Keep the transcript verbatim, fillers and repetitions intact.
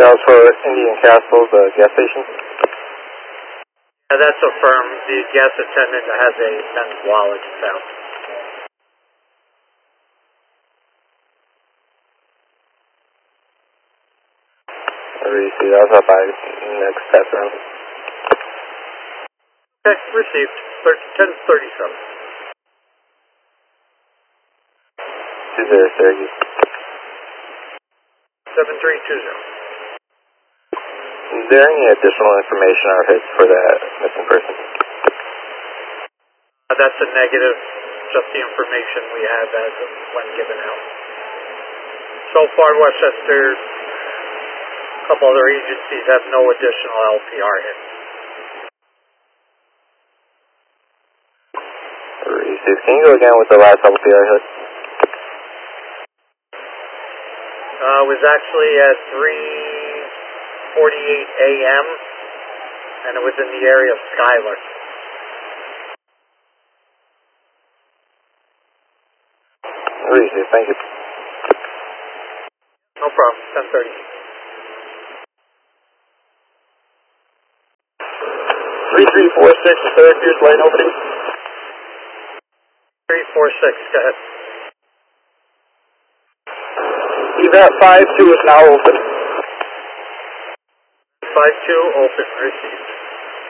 That was for Indian Castle, the gas station. Yeah, that's affirmed. The gas attendant has a men's wallet found. Received. That was up by next pass round. Okay, received. ten thirty-seven. two zero Syracuse. seven three two zero. Is there any additional information or hits for that missing person? Uh, that's a negative. Just the information we have as of when given out. So far, Westchester, a couple other agencies have no additional L P R hits. Received. Can you go again with the last L P R hit? Uh, it was actually at three forty-eight A M and it was in the area of Schuyler. Received. Thank you. No problem. ten thirty. three three four six, Syracuse, lane opening. three four six, go ahead. Evat five two is now open. five two, open, received.